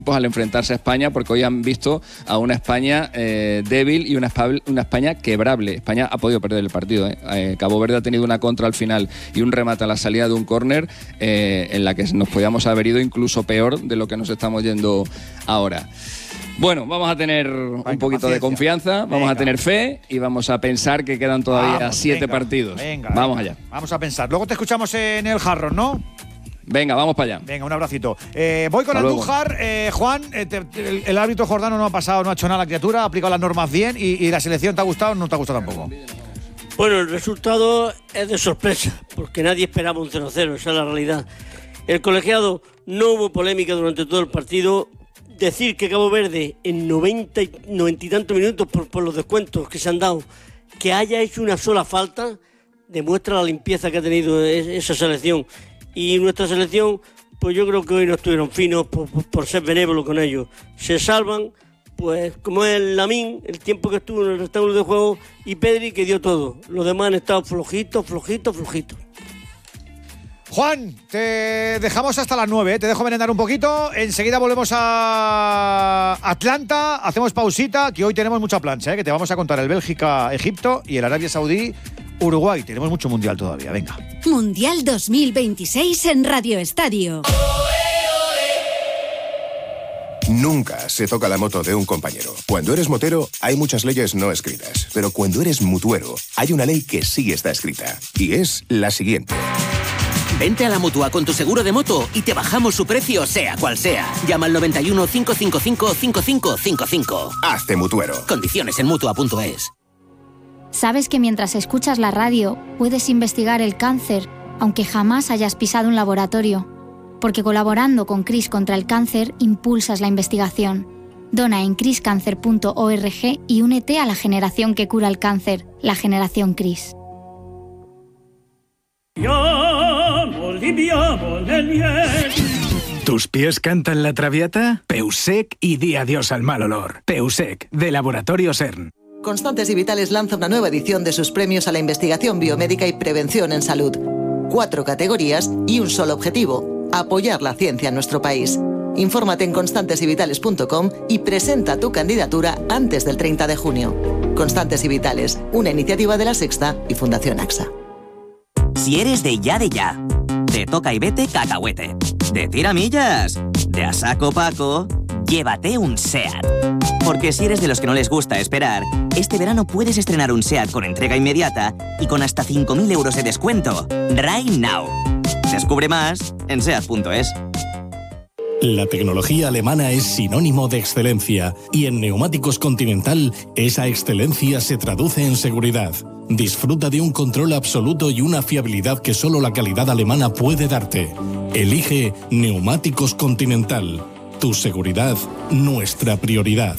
al enfrentarse a España, porque hoy han visto a una España débil y una España quebrable. España ha podido perder el partido. Cabo Verde ha tenido una contra al final y un remate a la salida de un córner en la que nos podíamos haber ido incluso peor de lo que nos estamos yendo ahora. Bueno, vamos a tener un poquito de confianza, vamos a tener fe y vamos a pensar que quedan todavía 7 partidos. Vamos allá. Vamos a pensar. Luego te escuchamos en el Hard Rock, ¿no? Venga, vamos para allá. Venga, un abracito. Voy con Andújar. Juan, el árbitro Jordano no ha hecho nada a la criatura, ha aplicado las normas bien y la selección ¿te ha gustado o no te ha gustado tampoco? Bueno, el resultado es de sorpresa, porque nadie esperaba un 0-0, esa es la realidad. El colegiado no hubo polémica durante todo el partido. Decir que Cabo Verde en 90 y tantos minutos por los descuentos que se han dado, que haya hecho una sola falta, demuestra la limpieza que ha tenido esa selección. Y nuestra selección, pues yo creo que hoy no estuvieron finos por ser benévolos con ellos. Se salvan, pues como es Lamín, el tiempo que estuvo en el rectángulo de juego, y Pedri, que dio todo. Los demás han estado flojitos. Juan, te dejamos hasta las 9, te dejo merendar un poquito. Enseguida volvemos a Atlanta, hacemos pausita, que hoy tenemos mucha plancha, que te vamos a contar el Bélgica-Egipto y el Arabia Saudí-Uruguay. Tenemos mucho mundial todavía, venga. Mundial 2026 en Radio Estadio. Nunca se toca la moto de un compañero. Cuando eres motero, hay muchas leyes no escritas. Pero cuando eres mutuero, hay una ley que sí está escrita. Y es la siguiente. Vente a la Mutua con tu seguro de moto y te bajamos su precio, sea cual sea. Llama al 91 555 5555. Hazte mutuero. Condiciones en Mutua.es. ¿Sabes que mientras escuchas la radio puedes investigar el cáncer, aunque jamás hayas pisado un laboratorio? Porque colaborando con CRIS contra el cáncer, impulsas la investigación. Dona en criscancer.org y únete a la generación que cura el cáncer, la generación CRIS. ¿Tus pies cantan la traviata? Peusec y di adiós al mal olor. Peusec, de Laboratorio CERN. Constantes y Vitales lanza una nueva edición de sus premios a la investigación biomédica y prevención en salud. 4 categorías y un solo objetivo: apoyar la ciencia en nuestro país. Infórmate en constantesyvitales.com y presenta tu candidatura antes del 30 de junio. Constantes y Vitales, una iniciativa de La Sexta y Fundación AXA. Si eres de ya, de toca y vete cacahuete, de tiramillas, de a saco Paco, llévate un SEAT. Porque si eres de los que no les gusta esperar, este verano puedes estrenar un SEAT con entrega inmediata y con hasta 5.000 euros de descuento. Right now. Descubre más en SEAT.es. La tecnología alemana es sinónimo de excelencia y en Neumáticos Continental esa excelencia se traduce en seguridad. Disfruta de un control absoluto y una fiabilidad que solo la calidad alemana puede darte. Elige Neumáticos Continental. Tu seguridad, nuestra prioridad.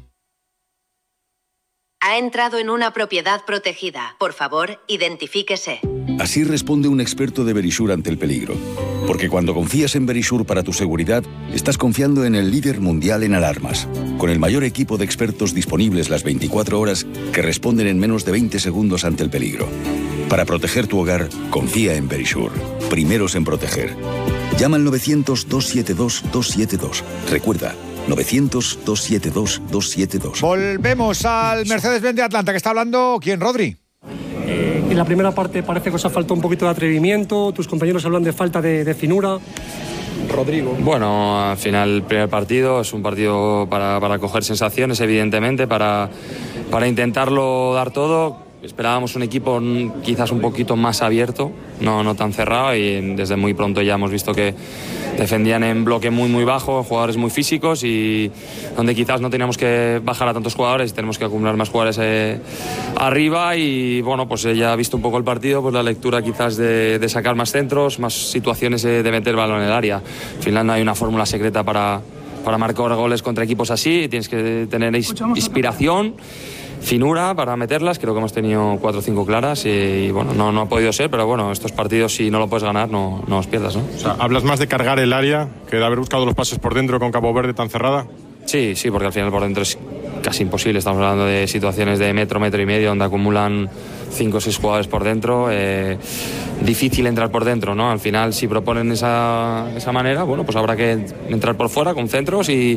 Ha entrado en una propiedad protegida. Por favor, identifíquese. Así responde un experto de Verisure ante el peligro. Porque cuando confías en Verisure para tu seguridad, estás confiando en el líder mundial en alarmas. Con el mayor equipo de expertos disponibles las 24 horas que responden en menos de 20 segundos ante el peligro. Para proteger tu hogar, confía en Verisure. Primeros en proteger. Llama al 900-272-272. Recuerda, 900-272-272. Volvemos al Mercedes-Benz de Atlanta, que está hablando, ¿quién? Rodri. En la primera parte parece que os ha faltado un poquito de atrevimiento, tus compañeros hablan de falta de finura. Rodrigo. Bueno, al final el primer partido es un partido para coger sensaciones, evidentemente, para intentarlo dar todo. Esperábamos un equipo quizás un poquito más abierto, no tan cerrado, y desde muy pronto ya hemos visto que defendían en bloque muy bajo, jugadores muy físicos, y donde quizás no teníamos que bajar a tantos jugadores, tenemos que acumular más jugadores arriba. Y bueno, pues ya ha visto un poco el partido, pues la lectura quizás de sacar más centros, más situaciones de meter balón en el área. Al final no hay una fórmula secreta para marcar goles contra equipos así, tienes que tener inspiración, finura para meterlas. Creo que hemos tenido 4 o 5 claras y bueno, no ha podido ser, pero bueno, estos partidos, si no lo puedes ganar, no los pierdas, ¿no? O sea, ¿hablas más de cargar el área que de haber buscado los pases por dentro con Cabo Verde tan cerrada? Sí, porque al final por dentro es casi imposible. Estamos hablando de situaciones de metro y medio donde acumulan 5 o 6 jugadores por dentro. Difícil entrar por dentro, ¿no? Al final, si proponen esa manera, bueno, pues habrá que entrar por fuera con centros y